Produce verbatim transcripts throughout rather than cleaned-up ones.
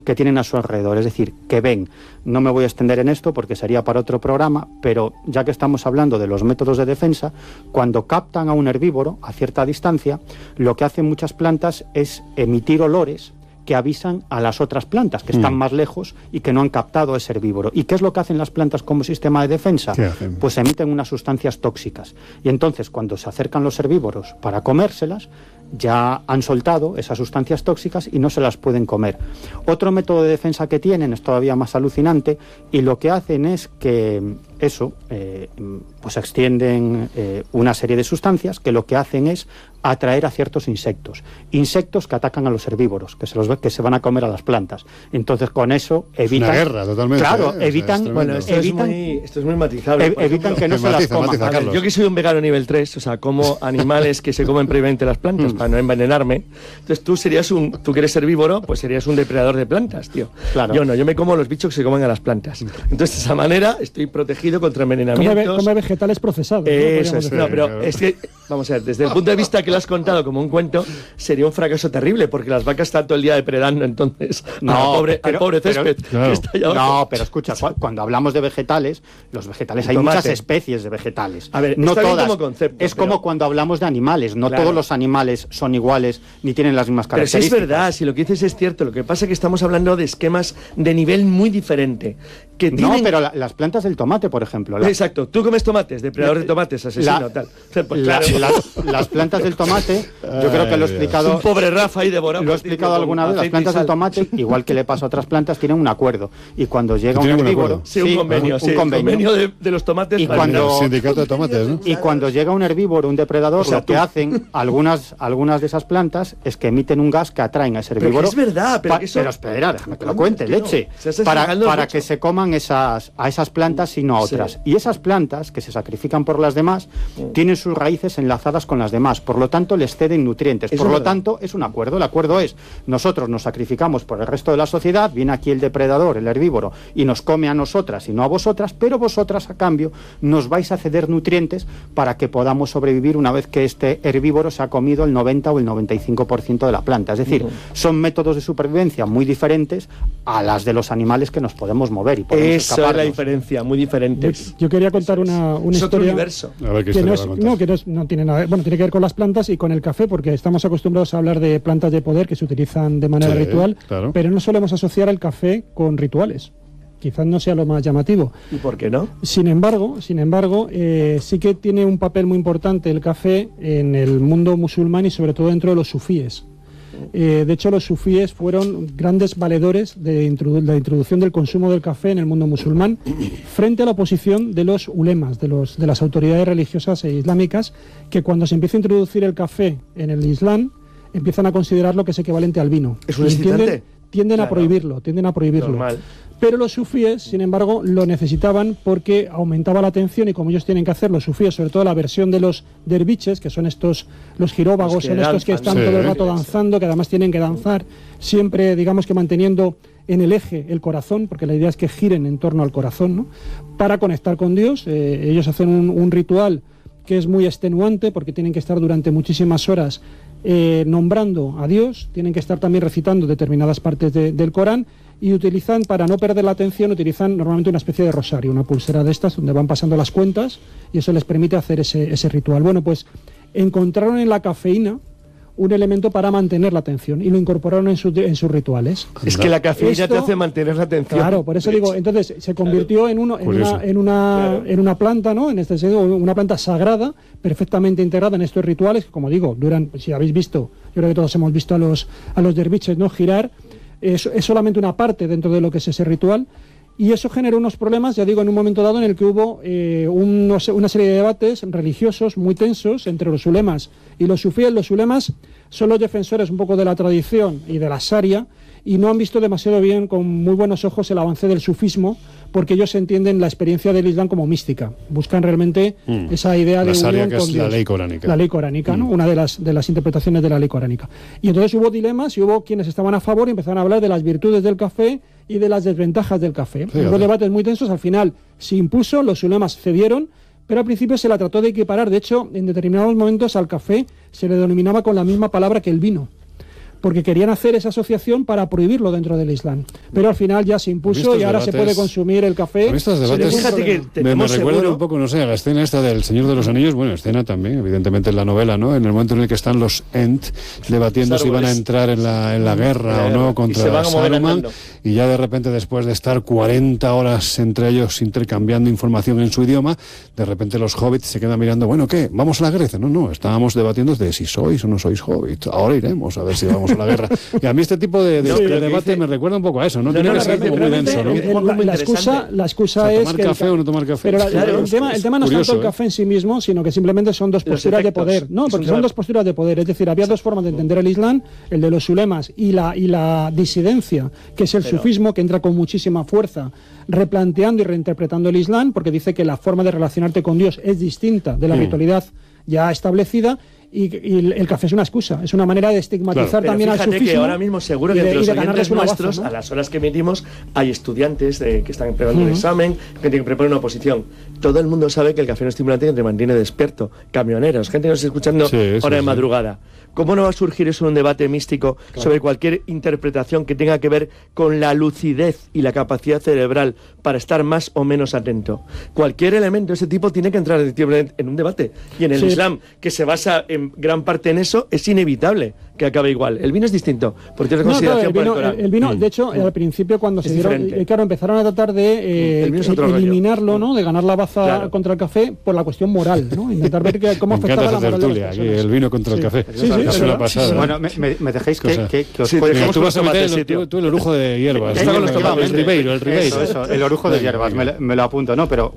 que tienen a su alrededor, es decir, que ven. No me voy a extender en esto porque sería para otro programa, pero ya que estamos hablando de los métodos de defensa, cuando captan a un herbívoro a cierta distancia, lo que hacen muchas plantas es emitir olores que avisan a las otras plantas que están mm. más lejos y que no han captado a ese herbívoro. ¿Y qué es lo que hacen las plantas como sistema de defensa? Pues emiten unas sustancias tóxicas. Y entonces, cuando se acercan los herbívoros para comérselas, ya han soltado esas sustancias tóxicas y no se las pueden comer. Otro método de defensa que tienen es todavía más alucinante, y lo que hacen es que eso, eh, pues extienden eh, una serie de sustancias que lo que hacen es atraer a ciertos insectos, insectos que atacan a los herbívoros, que se los que se van a comer a las plantas. Entonces con eso evitan... Es una guerra, totalmente. Claro, ¿eh? evitan... O sea, bueno, esto, evitan, es muy, esto es muy matizable. Ev evitan que no se matiza, las coman. matiza, Ver, yo que soy un vegano nivel tres, o sea, como animales que se comen previamente las plantas para no envenenarme. Entonces tú serías un... Tú que eres herbívoro, pues serías un depredador de plantas, tío. Claro. Yo no, yo me como los bichos que se comen a las plantas. Entonces de esa manera estoy protegido contra envenenamientos. Come, come vegetales procesados. Eso ¿no? es, no, pero claro. Es que, vamos a ver, desde el punto de vista que lo has contado como un cuento, sería un fracaso terrible, porque las vacas están todo el día depredando, entonces, no, al pobre, pero, al pobre césped pero, claro. que está allá abajo. No, pero escucha, cuando hablamos de vegetales, los vegetales, hay Tomate. muchas especies de vegetales. A ver, no está bien todas. como concepto, es pero... como cuando hablamos de animales, no claro. todos los animales son iguales ni tienen las mismas Pero si características. es verdad, si lo que dices es cierto, lo que pasa es que estamos hablando de esquemas de nivel muy diferente. Que no, tienen... pero la, las plantas del tomate, por ejemplo. La... Exacto, tú comes tomates, depredador de tomates, asesino, la, tal. Pues, la, claro. la, las plantas del tomate, yo creo que lo he explicado... Un pobre Rafa ahí devorado. Lo he explicado alguna vez, las plantas del tomate, igual que le pasa a otras plantas, tienen un acuerdo. Y cuando llega un herbívoro... Sí, un convenio, un, sí, un convenio, convenio de, de los tomates. Y cuando, el sindicato de tomates, ¿no? Y cuando llega un herbívoro, un depredador, o sea, lo que hacen algunas, algunas de esas plantas es que emiten un gas que atraen a ese herbívoro. Pero es verdad, pero que eso... Pero espera, déjame que lo cuente, leche. No. Para, para que se coman esas, a esas plantas y no a otras. Sí. Y esas plantas, que se sacrifican por las demás, sí. tienen sus raíces enlazadas con las demás. Por lo tanto, les ceden nutrientes. Por lo verdad. tanto, es un acuerdo. El acuerdo es, nosotros nos sacrificamos por el resto de la sociedad, viene aquí el depredador, el herbívoro, y nos come a nosotras y no a vosotras, pero vosotras, a cambio, nos vais a ceder nutrientes para que podamos sobrevivir una vez que este herbívoro se ha comido el noventa o el noventa y cinco por ciento de la planta. Es decir, uh-huh. son métodos de supervivencia muy diferentes a las de los animales que nos podemos mover y podemos Esa escaparnos. es la diferencia, muy diferentes. Yo quería contar una, una es historia... otro universo. A ver, ¿qué que no, es, no, que no, es, no tiene nada... Bueno, tiene que ver con las plantas y con el café, porque estamos acostumbrados a hablar de plantas de poder que se utilizan de manera sí, ritual, claro. pero no solemos asociar el café con rituales. Quizás no sea lo más llamativo. ¿Y por qué no? Sin embargo, sin embargo eh, sí que tiene un papel muy importante el café en el mundo musulmán y sobre todo dentro de los sufíes. Eh, de hecho, los sufíes fueron grandes valedores de introdu la introducción del consumo del café en el mundo musulmán frente a la oposición de los ulemas, de, los, de las autoridades religiosas e islámicas, que cuando se empieza a introducir el café en el Islam, empiezan a considerarlo que es equivalente al vino. ¿Es un excitante? Tienden claro. a prohibirlo, tienden a prohibirlo. Normal. Pero los sufíes, sin embargo, lo necesitaban porque aumentaba la atención y como ellos tienen que hacer, los sufíes, sobre todo la versión de los derviches, que son estos, los giróvagos, los son danzan, estos que están sí, todo el rato danzando, que además tienen que danzar siempre, digamos que manteniendo en el eje el corazón, porque la idea es que giren en torno al corazón, ¿no? Para conectar con Dios. Eh, ellos hacen un, un ritual que es muy extenuante porque tienen que estar durante muchísimas horas eh, nombrando a Dios, tienen que estar también recitando determinadas partes de, del Corán y utilizan, para no perder la atención, utilizan normalmente una especie de rosario, una pulsera de estas donde van pasando las cuentas y eso les permite hacer ese, ese ritual. Bueno, pues encontraron en la cafeína un elemento para mantener la atención y lo incorporaron en, su, en sus rituales. Es que la cafeína Esto, te hace mantener la atención. Claro, por eso digo, entonces se convirtió en, uno, en, una, en, una, claro. en una planta, ¿no? En este sentido, una planta sagrada, perfectamente integrada en estos rituales, que como digo, duran, si habéis visto, yo creo que todos hemos visto a los, a los derviches, ¿no? Girar, es, es solamente una parte dentro de lo que es ese ritual. Y eso generó unos problemas, ya digo, en un momento dado en el que hubo eh, unos, una serie de debates religiosos muy tensos entre los ulemas y los sufíes. Los ulemas son los defensores un poco de la tradición y de la sharia y no han visto demasiado bien, con muy buenos ojos, el avance del sufismo, porque ellos entienden la experiencia del Islam como mística. Buscan realmente mm. esa idea la de sharia, unión que con es Dios. La ley coránica. La ley coránica, mm. ¿no? Una de las, de las interpretaciones de la ley coránica. Y entonces hubo dilemas y hubo quienes estaban a favor y empezaron a hablar de las virtudes del café y de las desventajas del café. Sí, hubo debates muy tensos, al final se impuso, los ulemas cedieron, pero al principio se la trató de equiparar. De hecho, en determinados momentos al café se le denominaba con la misma palabra que el vino, porque querían hacer esa asociación para prohibirlo dentro del Islam. Pero al final ya se impuso y ahora debates, se puede consumir el café. Estos debates, fíjate que me, me recuerdan un poco, no sé, a la escena esta del Señor de los Anillos, bueno, escena también, evidentemente en la novela, ¿no? En el momento en el que están los Ent debatiendo si van a entrar en la, en la guerra la o no contra Saruman, y ya de repente, después de estar cuarenta horas entre ellos intercambiando información en su idioma, de repente los hobbits se quedan mirando, bueno, ¿qué? ¿Vamos a la guerra? No, no, estábamos debatiendo de si sois o no sois hobbits. Ahora iremos a ver si vamos a la guerra. Y a mí este tipo de, de, no, de debate dice... me recuerda un poco a eso, ¿no? no Tiene no, que ser como muy denso, ¿no? El, la, la excusa, la excusa o sea, es tomar que café el, o no tomar café. Pero la, claro, el, tema, el tema no es tanto el café ¿eh? en sí mismo, sino que simplemente son dos posturas de poder. No, porque son dos posturas de poder. Es decir, había dos formas de entender el Islam, el de los ulemas y la, y la disidencia, que es el pero... sufismo, que entra con muchísima fuerza, replanteando y reinterpretando el Islam, porque dice que la forma de relacionarte con Dios es distinta de la mm. ritualidad ya establecida. Y, y el café es una excusa, es una manera de estigmatizar claro, también al sufismo. Que ahora mismo seguro que entre los oyentes nuestros, baza, ¿no? A las horas que emitimos, hay estudiantes de, que están preparando uh-huh. un examen, que tienen que preparar una oposición. Todo el mundo sabe que el café no es estimulante, que te mantiene despierto. Camioneros, gente que nos está escuchando sí, hora sí, de madrugada. ¿Cómo no va a surgir eso en un debate místico claro. sobre cualquier interpretación que tenga que ver con la lucidez y la capacidad cerebral para estar más o menos atento? Cualquier elemento de ese tipo tiene que entrar en un debate. Y en el sí. Islam, que se basa en gran parte en eso, es inevitable que acabe igual. El vino es distinto, porque tiene consideración no, claro, el, vino, por el Corán. El, el vino, de hecho, mm. al principio cuando es se dieron, eh, claro, empezaron a tratar de eh, eliminarlo, ¿no? De ganar la baza claro. contra el café por la cuestión moral, ¿no? Intentar ver que, cómo afectaba la moral de las personas. El vino contra sí. el café. Sí, sí, es una pasada. Sí, bueno, me, me, me dejéis que, que, que os sí, puede... Tú vas a meter el, tú, tú el orujo de hierbas. El ribeiro, el ribeiro. Eso, eso, el orujo de hierbas, me, me lo apunto, ¿no? Pero...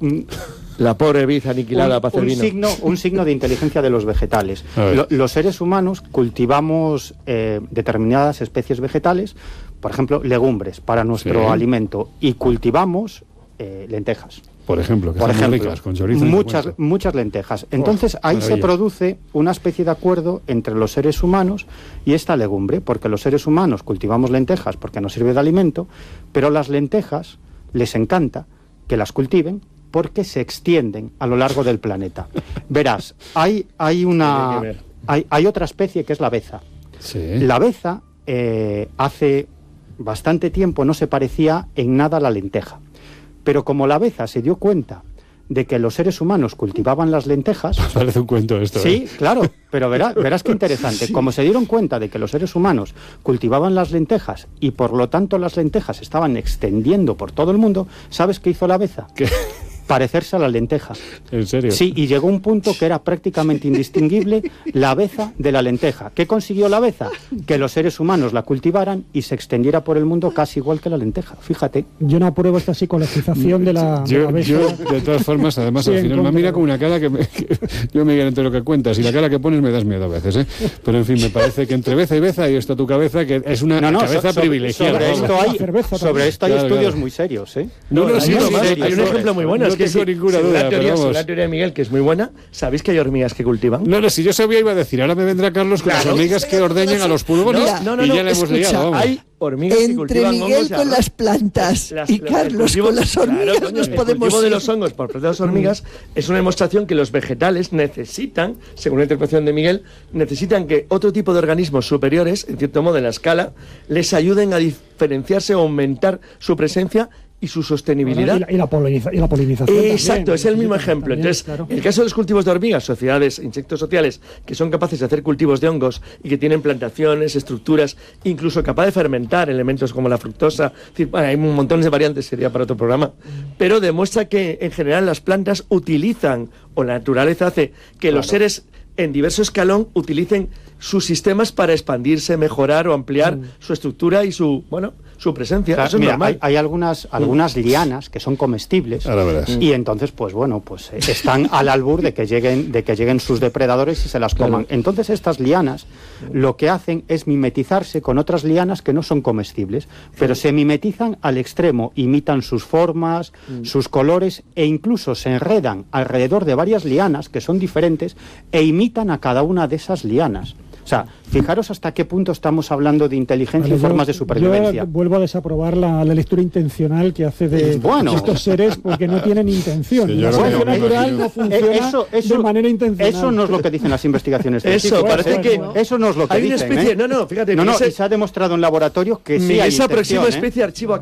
La pobre vid aniquilada un, para hacer un vino. Signo, un signo de inteligencia de los vegetales. Lo, los seres humanos cultivamos eh, determinadas especies vegetales, por ejemplo, legumbres para nuestro sí. alimento, y cultivamos eh, lentejas. Por ejemplo, que por son ejemplo, ricas, con chorizo muchas, muchas lentejas. Entonces, oh, ahí maravilla. se produce una especie de acuerdo entre los seres humanos y esta legumbre, porque los seres humanos cultivamos lentejas porque nos sirve de alimento, pero las lentejas les encanta que las cultiven porque se extienden a lo largo del planeta. Verás, hay, hay una hay, hay otra especie que es la beza. Sí. La beza eh, hace bastante tiempo no se parecía en nada a la lenteja. Pero como la beza se dio cuenta de que los seres humanos cultivaban las lentejas... Parece un cuento esto. Sí, ¿eh? claro, pero verás, verás qué interesante. Sí. Como se dieron cuenta de que los seres humanos cultivaban las lentejas y por lo tanto las lentejas estaban extendiendo por todo el mundo, ¿sabes qué hizo la beza? ¿Qué? Parecerse a la lenteja. ¿En serio? Sí, y llegó un punto que era prácticamente indistinguible la beza de la lenteja. ¿Qué consiguió la beza? Que los seres humanos la cultivaran y se extendiera por el mundo casi igual que la lenteja. Fíjate. Yo no apruebo esta psicologización de la, yo, de la beza. Yo, de todas formas, además, sí, al final me mira con una cara que, me, que yo me entre lo que cuentas y la cara que pones me das miedo a veces, ¿eh? Pero en fin, me parece que entre beza y beza ahí está tu cabeza, que es una no, no, cabeza so, privilegiada. Sobre esto hay, sobre esto hay claro, estudios claro. muy serios, ¿eh? No, no, no sí, no, más, hay un ejemplo muy bueno. No es que tengo si, ninguna duda. La teoría, la teoría de Miguel, que es muy buena. ¿Sabéis que hay hormigas que cultivan? No, no, si yo sabía iba a decir, ahora me vendrá Carlos con claro. las hormigas que ordeñan a los pulgones no, no, no, y ya no, le hemos escucha, liado. Vamos. Hay hormigas Entre que cultivan Miguel hongos con las plantas las, y las, Carlos cultivo, con las hormigas claro, coño, nos el podemos cultivo de los hongos por parte de las hormigas mm. es una demostración que los vegetales necesitan, según la interpretación de Miguel, necesitan que otro tipo de organismos superiores, en cierto modo en la escala, les ayuden a diferenciarse o aumentar su presencia y su sostenibilidad. Y la, y la, poliniza, y la polinización. Exacto, también, es el mismo ejemplo. También, Entonces, claro. el caso de los cultivos de hormigas, sociedades, insectos sociales, que son capaces de hacer cultivos de hongos y que tienen plantaciones, estructuras, incluso capaz de fermentar elementos como la fructosa. Es decir, bueno, hay un montón de variantes, sería para otro programa. Pero demuestra que, en general, las plantas utilizan, o la naturaleza hace, que claro. los seres en diverso escalón utilicen sus sistemas para expandirse, mejorar o ampliar mm. su estructura y su, bueno, su presencia. Claro, Eso es mira, normal. Hay, hay algunas, algunas lianas que son comestibles y entonces, pues bueno, pues eh, están al albur de que lleguen, de que lleguen sus depredadores y se las coman. Claro. Entonces estas lianas lo que hacen es mimetizarse con otras lianas que no son comestibles, pero se mimetizan al extremo, imitan sus formas, mm. sus colores e incluso se enredan alrededor de varias lianas que son diferentes e imitan a cada una de esas lianas. O sea, fijaros hasta qué punto estamos hablando de inteligencia vale, y formas yo, de supervivencia. Yo vuelvo a desaprobar la, la lectura intencional que hace de bueno. estos seres porque no tienen intención. Sí, la bueno, bueno, natural no funciona eso, eso, de manera intencional. Eso no es lo que dicen las investigaciones Eso, parece que... Eso no es lo que hay dicen. Una especie, ¿eh? No, no, fíjate. No, no, ese, y se ha demostrado en laboratorio que sí hay esa próxima ¿eh? especie de archivo